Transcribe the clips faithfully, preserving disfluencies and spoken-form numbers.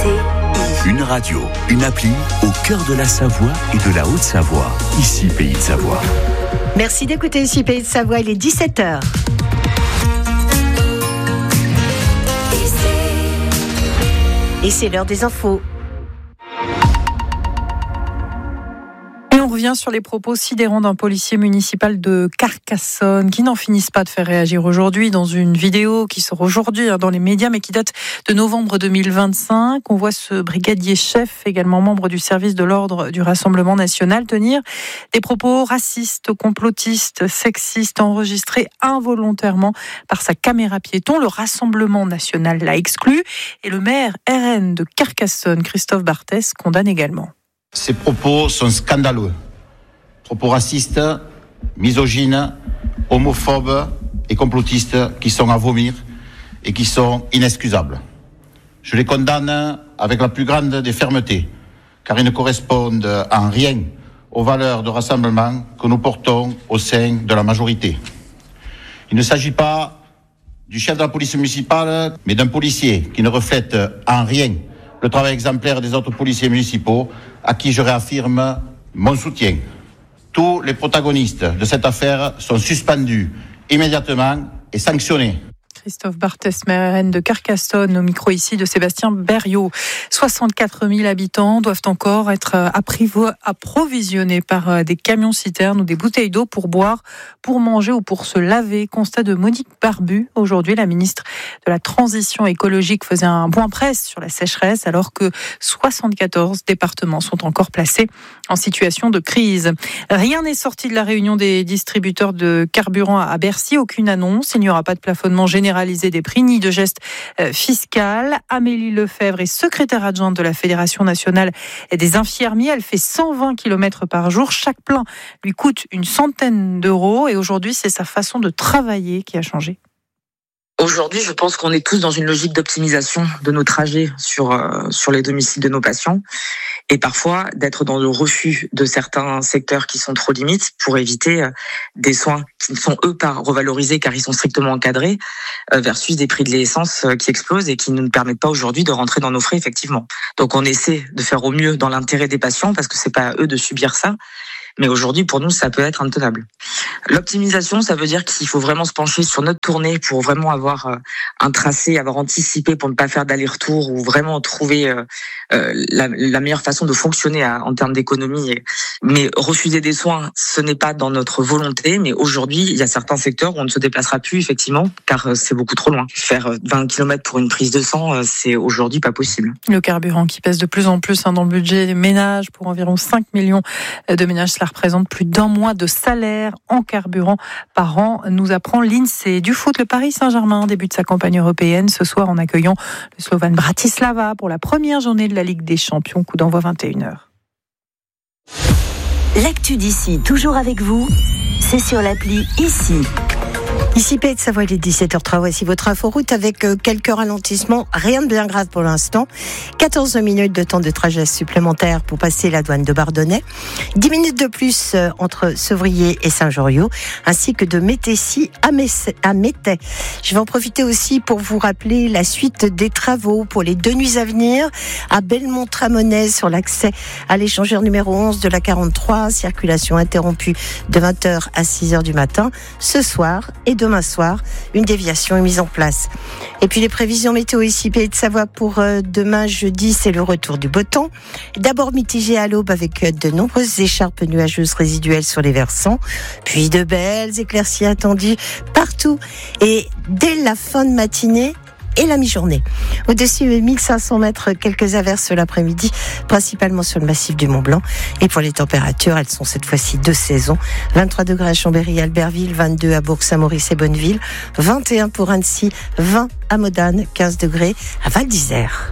écoutez une radio, une appli au cœur de la Savoie et de la Haute-Savoie. Ici, Pays de Savoie. Merci d'écouter ici Pays de Savoie, il est dix-sept heures. Et c'est l'heure des infos. Et on revient sur les propos sidérants d'un policier municipal de Carcassonne qui n'en finissent pas de faire réagir aujourd'hui dans une vidéo qui sort aujourd'hui dans les médias mais qui date de novembre deux mille vingt-cinq. On voit ce brigadier chef, également membre du service de l'ordre du Rassemblement national, tenir des propos racistes, complotistes, sexistes enregistrés involontairement par sa caméra piéton. Le Rassemblement national l'a exclu et le maire R N de Carcassonne, Christophe Barthès, condamne également. Ces propos sont scandaleux. Propos racistes, misogynes, homophobes et complotistes qui sont à vomir et qui sont inexcusables. Je les condamne avec la plus grande des fermetés, car ils ne correspondent en rien aux valeurs de rassemblement que nous portons au sein de la majorité. Il ne s'agit pas du chef de la police municipale, mais d'un policier qui ne reflète en rien le travail exemplaire des autres policiers municipaux, à qui je réaffirme mon soutien. Tous les protagonistes de cette affaire sont suspendus immédiatement et sanctionnés. Christophe Barthès, maire R N de Carcassonne, au micro ici de Sébastien Berriot. soixante-quatre mille habitants doivent encore être approvisionnés par des camions-citernes ou des bouteilles d'eau pour boire, pour manger ou pour se laver. Constat de Monique Barbu. Aujourd'hui, la ministre de la Transition écologique faisait un point presse sur la sécheresse alors que soixante-quatorze départements sont encore placés en situation de crise. Rien n'est sorti de la réunion des distributeurs de carburant à Bercy. Aucune annonce. Il n'y aura pas de plafonnement général généralisé des prix, ni de gestes euh, fiscal. Amélie Lefebvre est secrétaire adjointe de la Fédération nationale des infirmiers. Elle fait cent vingt kilomètres par jour. Chaque plein lui coûte une centaine d'euros. Et aujourd'hui, c'est sa façon de travailler qui a changé. Aujourd'hui, je pense qu'on est tous dans une logique d'optimisation de nos trajets sur euh, sur les domiciles de nos patients et parfois d'être dans le refus de certains secteurs qui sont trop limites pour éviter euh, des soins qui ne sont eux pas revalorisés car ils sont strictement encadrés euh, versus des prix de l'essence euh, qui explosent et qui ne nous permettent pas aujourd'hui de rentrer dans nos frais effectivement. Donc on essaie de faire au mieux dans l'intérêt des patients parce que c'est pas à eux de subir ça. Mais aujourd'hui, pour nous, ça peut être intenable. L'optimisation, ça veut dire qu'il faut vraiment se pencher sur notre tournée pour vraiment avoir un tracé, avoir anticipé pour ne pas faire d'aller-retour ou vraiment trouver euh, la, la meilleure façon de fonctionner à, en termes d'économie. Mais refuser des soins, ce n'est pas dans notre volonté. Mais aujourd'hui, il y a certains secteurs où on ne se déplacera plus, effectivement, car c'est beaucoup trop loin. Faire vingt kilomètres pour une prise de sang, c'est aujourd'hui pas possible. Le carburant qui pèse de plus en plus hein, dans le budget des ménages pour environ cinq millions de ménages. Cela représente plus d'un mois de salaire en carburant par an, nous apprend l'INSEE. Du foot, le Paris Saint-Germain débute sa campagne européenne ce soir en accueillant le Slovan Bratislava pour la première journée de la Ligue des Champions. Coup d'envoi vingt et une heures. L'actu d'ici, toujours avec vous, c'est sur l'appli Ici. Ici Pays de Savoie, il est dix-sept heures trois. Voici votre inforoute avec quelques ralentissements. Rien de bien grave pour l'instant. quatorze minutes de temps de trajet supplémentaire pour passer la douane de Bardonnay. dix minutes de plus entre Sevrier et Saint-Joriot, ainsi que de Métessy à Métais. Je vais en profiter aussi pour vous rappeler la suite des travaux pour les deux nuits à venir à Belmont-Tramonais sur l'accès à l'échangeur numéro onze de la quarante-trois. Circulation interrompue de vingt heures à six heures du matin ce soir et demain soir. Une déviation est mise en place. Et puis les prévisions météo ici, Pays de Savoie pour euh, demain jeudi, c'est le retour du beau temps. D'abord mitigé à l'aube avec euh, de nombreuses écharpes nuageuses résiduelles sur les versants, puis de belles éclaircies attendues partout. Et dès la fin de matinée, et la mi-journée. Au-dessus de mille cinq cents mètres, quelques averses l'après-midi, principalement sur le massif du Mont-Blanc. Et pour les températures, elles sont cette fois-ci de saison. vingt-trois degrés à Chambéry et Albertville, vingt-deux à Bourg-Saint-Maurice et Bonneville, vingt et un pour Annecy, vingt à Modane, quinze degrés à Val d'Isère.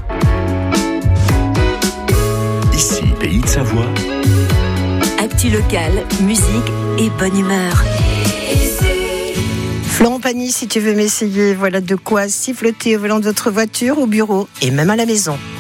Ici, Pays de Savoie. Actu locale, musique et bonne humeur. Florent Pagny, si tu veux m'essayer, voilà de quoi siffloter au volant de votre voiture, au bureau et même à la maison.